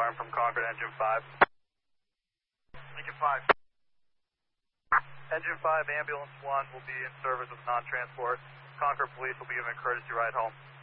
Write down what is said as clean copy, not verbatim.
alarm from Concord Engine 5. Lincoln 5. Engine 5, Ambulance 1 will be in service with non-transport. Concord Police will be giving a courtesy ride home.